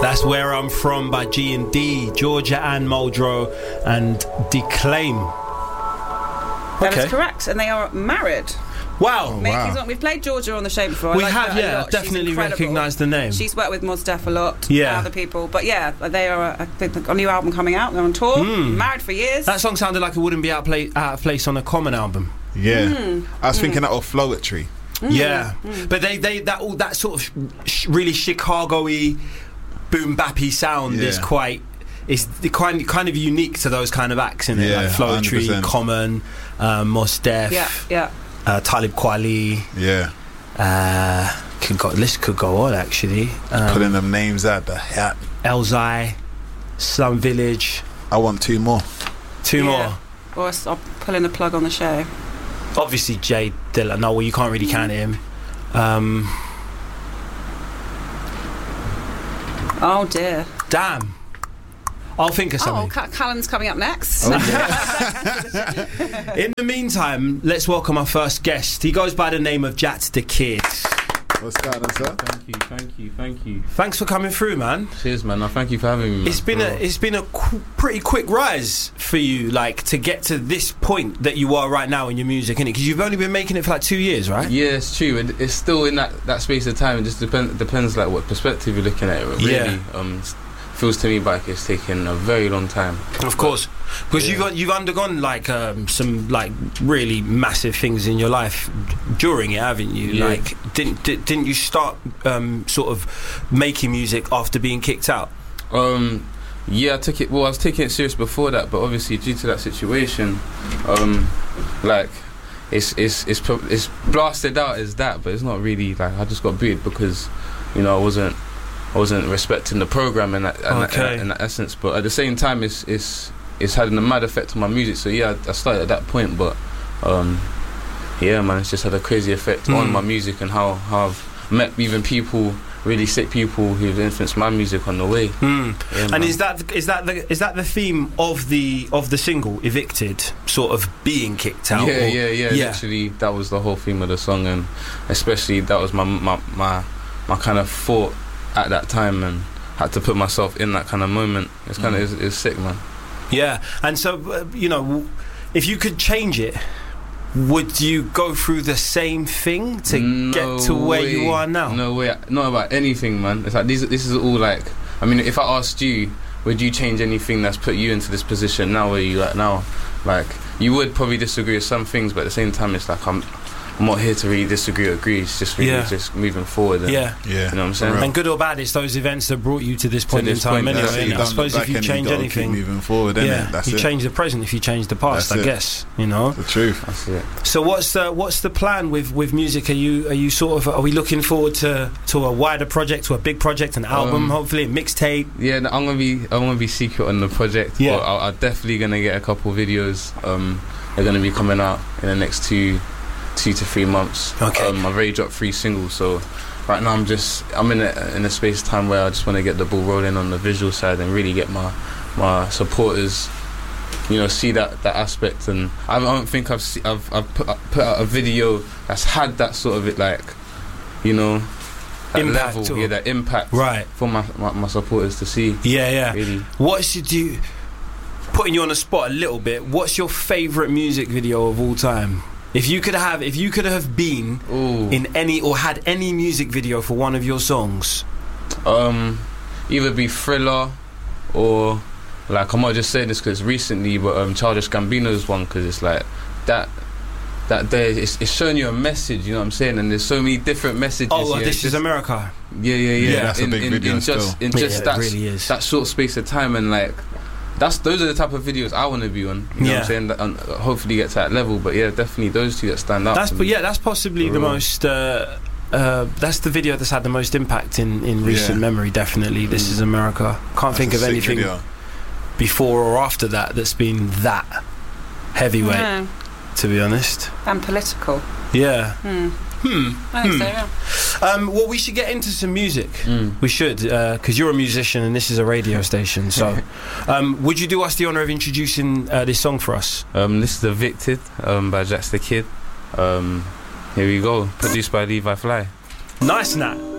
That's Where I'm From by G&D, Georgia Ann Muldrow and Declaim. That is correct, and they are married. Wow. We've played Georgia on the show before. We have, yeah, definitely recognised the name. She's worked with Mos Def a lot, yeah. Other people. But yeah, they are a new album coming out. They're on tour, married for years. That song sounded like it wouldn't be out of place on a Common album. Yeah. I was thinking that of Flowetry. Yeah. But that sort of really Chicago-y, boom-bappy sound is quite... It's kind of unique to those kind of acts, isn't it? Like Flowetry, 100%. Common, Mos Def, Talib Kweli. Yeah. List could go on, actually. Putting them names out the hat. Elzai, Slum Village. I want two more. Two more. Or I'll pull in a plug on the show. Obviously, Jay Dilla. No, well, you can't really count him. Oh, dear. Damn. I'll think of something. Callum's coming up next. In the meantime, let's welcome our first guest. He goes by the name of Jats the Kid. What's going on, sir? Thank you. Thanks for coming through, man. Cheers, man. No, thank you for having me, man. It's been a pretty quick rise for you, like, to get to this point that you are right now in your music, innit? Because you've only been making it for like 2 years, right? Yeah, it's true. It's still in that space of time. It just depends like what perspective you're looking at it. Really, feels to me like it's taken a very long time. Of course, because you've undergone like some like really massive things in your life during it, haven't you? Yeah. Like, didn't you start sort of making music after being kicked out? Yeah, I was taking it serious before that, but obviously due to that situation, like it's blasted out as that, but it's not really. Like, I just got booted because, you know, I wasn't respecting the program in that essence. But at the same time, it's having a mad effect on my music. So yeah, I started at that point, but yeah, man, it's just had a crazy effect on my music and how I've met even people, really sick people who've influenced my music on the way. Yeah, and is that the theme of the single Evicted, sort of being kicked out? Yeah. Literally, that was the whole theme of the song, and especially that was my kind of thought at that time, and had to put myself in that kind of moment. It's kind of it's sick, man. Yeah, and so you know, if you could change it, would you go through the same thing to get to where you are now? No way, not about anything, man. It's like this is all like. I mean, if I asked you, would you change anything that's put you into this position now where you at now? Like, you would probably disagree with some things, but at the same time, it's like I'm not here to really disagree or agree. It's just really just moving forward. And, you know what I'm saying? And good or bad, it's those events that brought you to this point in time. Anyway, I suppose if you change anything, moving forward, you change the present. If you change the past, I guess, you know, the truth. That's it. So what's the plan with music? Are you sort of, are we looking forward to a wider project, to a big project, an album, hopefully a mixtape? Yeah, no, I'm gonna be secret on the project. Yeah, but I'm definitely gonna get a couple videos. They're gonna be coming out in the next 2 to 3 months. Okay. I've already dropped 3 singles, so right now I'm in a space of time where I just want to get the ball rolling on the visual side and really get my supporters, you know, see that aspect. And I don't think I've put out a video that's had that sort of that impact level, that impact, right, for my supporters to see. Really. Putting you on the spot a little bit, what's your favourite music video of all time? If you could have been in any or had any music video for one of your songs, either be Thriller or, like, I'm not just saying this because recently, but Childish Gambino's one, because it's like that day it's showing you a message, you know what I'm saying, and there's so many different messages. This is America. Yeah. That's a big video in just that really is. That short space of time, and like. Those are the type of videos I want to be on. You know what I'm saying? And hopefully get to that level. But yeah, definitely those two that stand out. That's possibly the most. That's the video that's had the most impact in recent memory. Definitely, This Is America. Can't think of anything before or after that's been that heavyweight. To be honest. And political. Yeah. I think so, yeah. Well, we should get into some music. We should, because you're a musician and this is a radio station. So, would you do us the honour of introducing this song for us? This is Evicted by Jats the Kid. Here we go. Produced by Levi Fly. Nice, Nat.